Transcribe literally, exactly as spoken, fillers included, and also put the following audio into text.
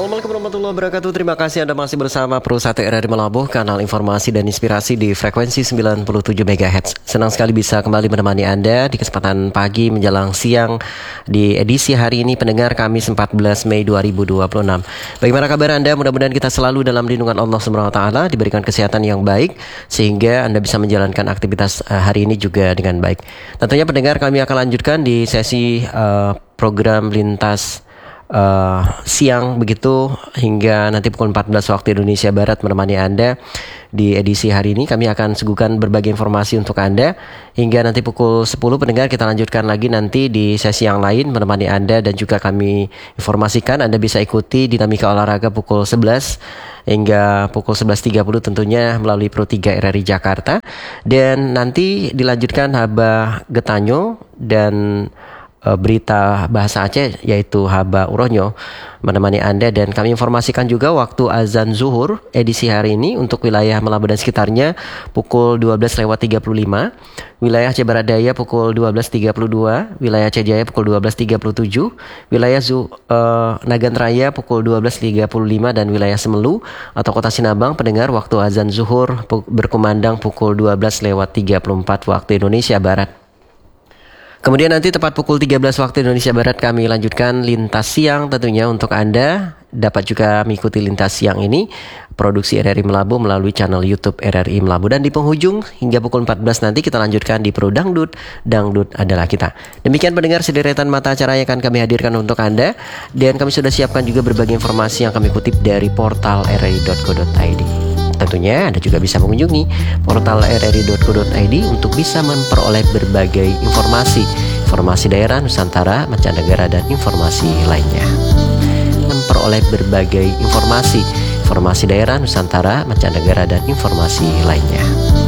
Assalamualaikum warahmatullahi wabarakatuh. Terima kasih Anda masih bersama Pro satu R R I Melabuh, kanal informasi dan inspirasi di frekuensi sembilan puluh tujuh megahertz. Senang sekali bisa kembali menemani Anda di kesempatan pagi menjelang siang di edisi hari ini pendengar Kamis empat belas Mei dua ribu dua puluh enam. Bagaimana kabar Anda? Mudah-mudahan kita selalu dalam lindungan Allah subhanahu wa taala, diberikan kesehatan yang baik sehingga Anda bisa menjalankan aktivitas hari ini juga dengan baik. Tentunya pendengar, kami akan lanjutkan di sesi uh, program lintas Uh, siang begitu hingga nanti pukul empat belas waktu Indonesia Barat menemani Anda di edisi hari ini. Kami akan suguhkan berbagai informasi untuk Anda hingga nanti pukul sepuluh pendengar. Kita lanjutkan lagi nanti di sesi yang lain menemani Anda, dan juga kami informasikan Anda bisa ikuti dinamika olahraga pukul sebelas hingga pukul sebelas tiga puluh tentunya melalui Pro tiga R R I Jakarta, dan nanti dilanjutkan Haba Getanyo dan berita bahasa Aceh yaitu Haba Uronyo menemani Anda. Dan kami informasikan juga waktu azan zuhur edisi hari ini untuk wilayah Melabuh dan sekitarnya pukul dua belas lewat tiga puluh lima, wilayah Aceh Barat Daya pukul dua belas tiga puluh dua, wilayah Aceh Jaya pukul dua belas tiga puluh tujuh, wilayah Zu, uh, Nagan Raya pukul dua belas tiga puluh lima, dan wilayah Semelu atau Kota Sinabang pendengar waktu azan zuhur pu- berkumandang pukul dua belas lewat tiga puluh empat waktu Indonesia Barat. Kemudian nanti tepat pukul tiga belas waktu Indonesia Barat kami lanjutkan lintas siang tentunya untuk Anda. Dapat juga mengikuti lintas siang ini produksi R R I Melabuh melalui channel YouTube R R I Melabuh. Dan di penghujung hingga pukul empat belas nanti kita lanjutkan di Pro Dangdut, Dangdut adalah kita. Demikian pendengar sederetan mata acara yang akan kami hadirkan untuk Anda. Dan kami sudah siapkan juga berbagai informasi yang kami kutip dari portal r r i dot co dot i d. Tentunya Anda juga bisa mengunjungi portal r r i dot co dot i d untuk bisa memperoleh berbagai informasi, informasi daerah, Nusantara, mancanegara, dan informasi lainnya. Memperoleh berbagai informasi, informasi daerah, Nusantara, mancanegara, dan informasi lainnya.